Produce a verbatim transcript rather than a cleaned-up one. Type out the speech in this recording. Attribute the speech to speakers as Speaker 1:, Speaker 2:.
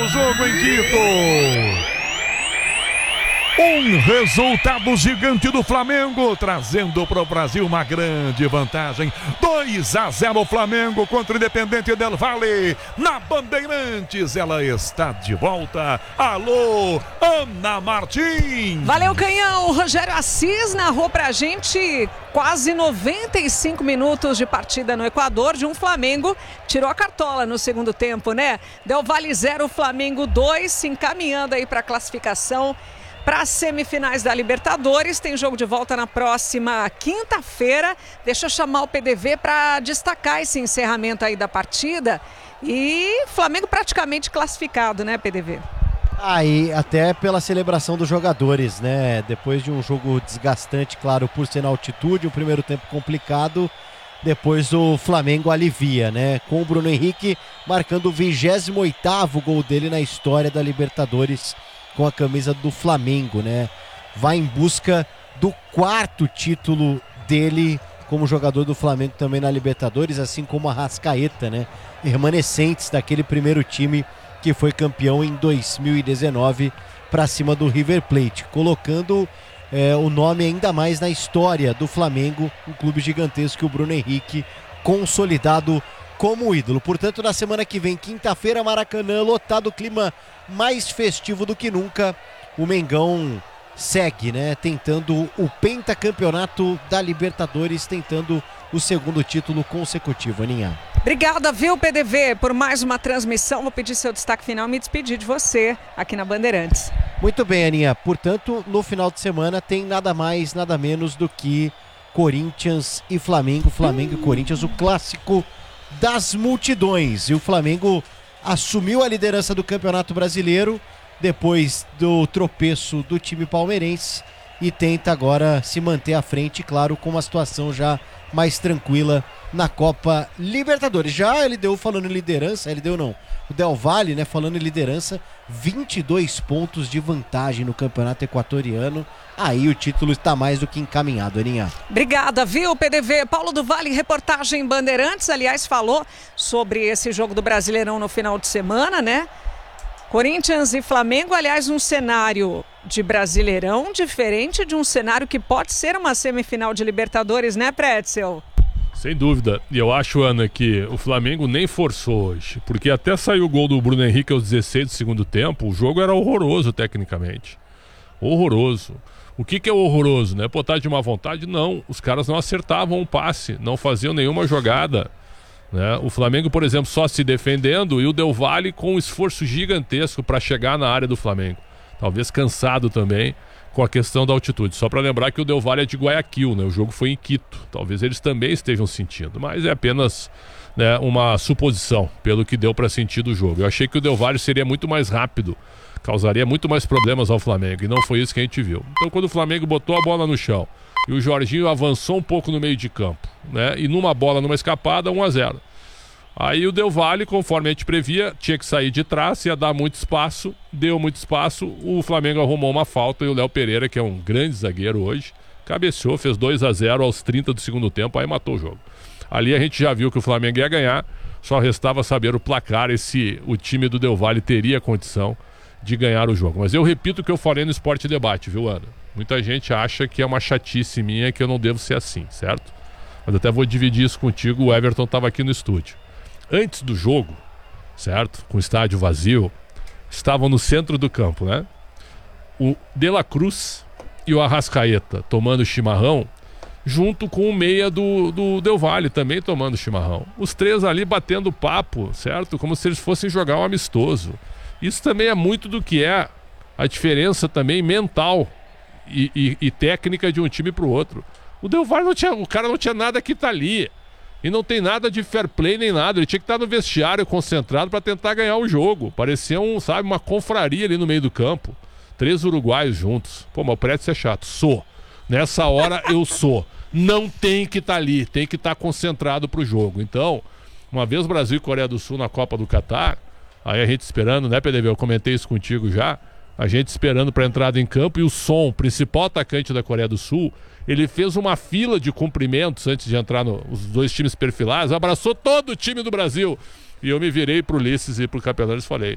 Speaker 1: do jogo em Quito. Um resultado gigante do Flamengo, trazendo para o Brasil uma grande vantagem. dois a zero Flamengo contra o Independente del Valle. Na Bandeirantes, ela está de volta. Alô, Ana Martins.
Speaker 2: Valeu, Canhão. O Rogério Assis narrou pra gente quase noventa e cinco minutos de partida no Equador de um Flamengo. Tirou a cartola no segundo tempo, né? Del Valle zero, Flamengo dois, se encaminhando aí para a classificação para as semifinais da Libertadores. Tem jogo de volta na próxima quinta-feira. Deixa eu chamar o P D V para destacar esse encerramento aí da partida. E Flamengo praticamente classificado, né, P D V?
Speaker 3: Aí, ah, até pela celebração dos jogadores, né? Depois de um jogo desgastante, claro, por ser na altitude, um primeiro tempo complicado, depois o Flamengo alivia, né? Com o Bruno Henrique marcando o vigésimo oitavo gol dele na história da Libertadores com a camisa do Flamengo, né? Vai em busca do quarto título dele como jogador do Flamengo também na Libertadores, assim como a Arrascaeta, né? Remanescentes daquele primeiro time que foi campeão em dois mil e dezenove para cima do River Plate, colocando é, o nome ainda mais na história do Flamengo, um clube gigantesco, o Bruno Henrique, consolidado como ídolo. Portanto, na semana que vem, quinta-feira, Maracanã, lotado, clima mais festivo do que nunca. O Mengão segue, né? Tentando o pentacampeonato da Libertadores, tentando o segundo título consecutivo, Aninha.
Speaker 2: Obrigada, viu, P D V, por mais uma transmissão. Vou pedir seu destaque final e me despedir de você aqui na Bandeirantes.
Speaker 3: Muito bem, Aninha. Portanto, no final de semana tem nada mais, nada menos do que Corinthians e Flamengo. Flamengo hum. e Corinthians, o clássico das multidões. E o Flamengo assumiu a liderança do Campeonato Brasileiro depois do tropeço do time palmeirense e tenta agora se manter à frente, claro, com uma situação já mais tranquila na Copa Libertadores. Já ele deu, falando em liderança, ele deu não, o Del Valle, né, falando em liderança, vinte e dois pontos de vantagem no Campeonato Equatoriano. Aí o título está mais do que encaminhado, Aninha.
Speaker 2: Obrigada, viu, P D V? Paulo do Vale, reportagem Bandeirantes, aliás, falou sobre esse jogo do Brasileirão no final de semana, né? Corinthians e Flamengo, aliás, um cenário de Brasileirão diferente de um cenário que pode ser uma semifinal de Libertadores, né, Pretzel?
Speaker 4: Sem dúvida. E eu acho, Ana, que o Flamengo nem forçou hoje, porque até saiu o gol do Bruno Henrique aos dezesseis do segundo tempo, o jogo era horroroso tecnicamente. Horroroso. O que que é horroroso, né? Botar de má vontade? Não. Os caras não acertavam um passe, não faziam nenhuma jogada, né? O Flamengo, por exemplo, só se defendendo e o Del Valle com um esforço gigantesco para chegar na área do Flamengo. Talvez cansado também com a questão da altitude. Só para lembrar que o Del Valle é de Guayaquil, né? O jogo foi em Quito. Talvez eles também estejam sentindo, mas é apenas, né, uma suposição pelo que deu para sentir do jogo. Eu achei que o Del Valle seria muito mais rápido, causaria muito mais problemas ao Flamengo, e não foi isso que a gente viu. Então, quando o Flamengo botou a bola no chão e o Jorginho avançou um pouco no meio de campo, né, e numa bola, numa escapada, um a zero. Aí o Del Valle, conforme a gente previa, tinha que sair de trás, ia dar muito espaço, deu muito espaço, o Flamengo arrumou uma falta e o Léo Pereira, que é um grande zagueiro hoje, cabeceou, fez dois a zero aos trinta do segundo tempo, aí matou o jogo. Ali a gente já viu que o Flamengo ia ganhar, só restava saber o placar e se o time do Del Valle teria condição de ganhar o jogo. Mas eu repito o que eu falei no Esporte Debate, viu, Ana? Muita gente acha que é uma chatice minha, que eu não devo ser assim, certo? Mas até vou dividir isso contigo, o Everton estava aqui no estúdio. Antes do jogo, certo? Com o estádio vazio, estavam no centro do campo, né? O De La Cruz e o Arrascaeta tomando chimarrão, junto com o meia do, do Del Valle também tomando chimarrão. Os três ali batendo papo, certo? Como se eles fossem jogar um amistoso. Isso também é muito do que é a diferença também mental e, e, e técnica de um time para o outro. O Del Valle não tinha, o cara não tinha nada que tá ali. E não tem nada de fair play nem nada. Ele tinha que estar no vestiário concentrado para tentar ganhar o jogo. Parecia um, sabe, uma confraria ali no meio do campo. Três uruguaios juntos. Pô, mas o Pretzel é chato. Sou. Nessa hora eu sou. Não tem que estar ali. Tem que estar concentrado pro jogo. Então, uma vez Brasil e Coreia do Sul na Copa do Catar, aí a gente esperando, né, P D V? Eu comentei isso contigo já. A gente esperando para entrada em campo e o Son, principal atacante da Coreia do Sul, ele fez uma fila de cumprimentos antes de entrar nos no, dois times perfilados, abraçou todo o time do Brasil. E eu me virei pro Ulisses e pro Capelão e falei,